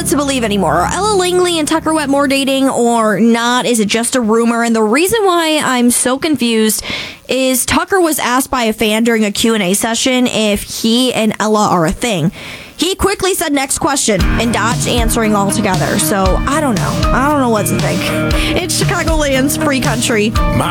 what to believe anymore. Are Ella Langley and Tucker Wetmore dating or not? Is it just a rumor? And the reason why I'm so confused is Tucker was asked by a fan during a Q&A session if he and Ella are a thing. He quickly said next question and dodged answering altogether. So I don't know. I don't know what to think. It's Chicagoland's free country. My